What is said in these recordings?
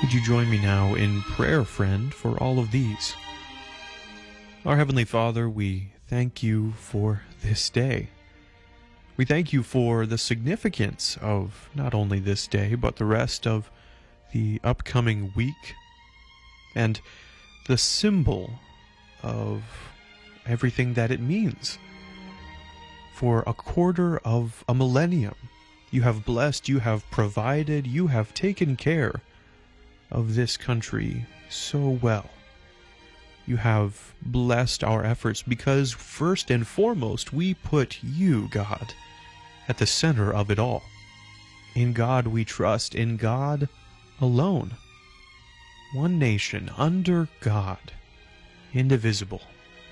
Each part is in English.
Would you join me now in prayer, friend, for all of these? Our Heavenly Father, we thank you for this day. We thank you for the significance of not only this day, but the rest of the upcoming week, and the symbol of everything that it means. For a quarter of a millennium, you have blessed, you have provided, you have taken care of this country so well. You have blessed our efforts because, first and foremost, we put you, God, at the center of it all. In God we trust, in God alone. One nation under God, indivisible.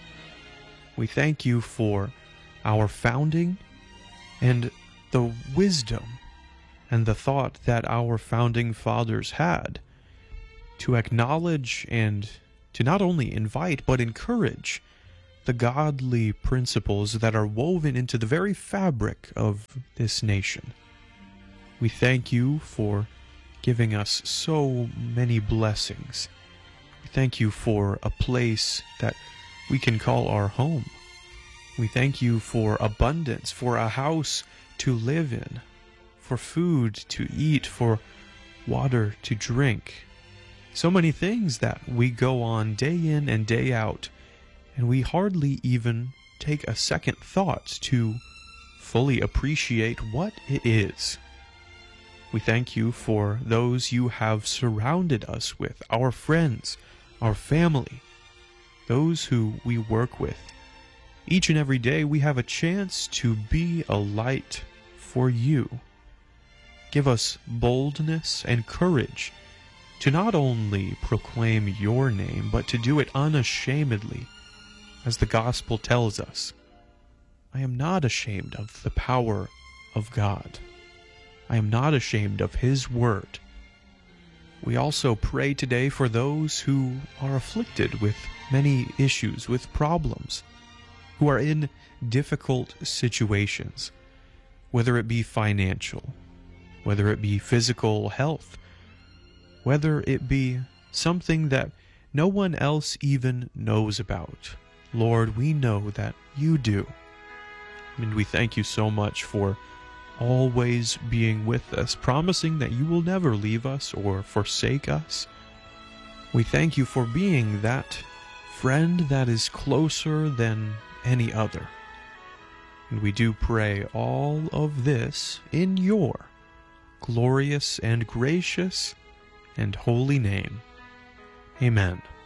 We thank you for our founding and the wisdom and the thought that our founding fathers had to acknowledge and to not only invite but encourage the godly principles that are woven into the very fabric of this nation. We thank you for giving us so many blessings. We thank you for a place that we can call our home. We thank you for abundance, for a house to live in, for food to eat, for water to drink. So many things that we go on day in and day out, and we hardly even take a second thought to fully appreciate what it is. We thank you for those you have surrounded us with, our friends, our family, those who we work with. Each and every day we have a chance to be a light for you. Give us boldness and courage to not only proclaim your name, but to do it unashamedly, as the gospel tells us. I am not ashamed of the power of God. I am not ashamed of His word. We also pray today for those who are afflicted with many issues, with problems, who are in difficult situations, whether it be financial, whether it be physical health, whether it be something that no one else even knows about. Lord, we know that you do. And we thank you so much for always being with us, promising that you will never leave us or forsake us. We thank you for being that friend that is closer than any other. And we do pray all of this in your glorious and gracious and holy name. Amen.